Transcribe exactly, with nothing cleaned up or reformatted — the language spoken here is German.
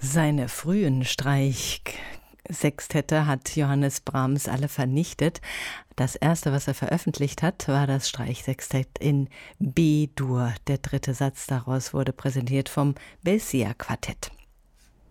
Seine frühen Streichsextette hat Johannes Brahms alle vernichtet. Das erste, was er veröffentlicht hat, war das Streichsextett in B-Dur. Der dritte Satz daraus wurde präsentiert vom Belcia Quartett.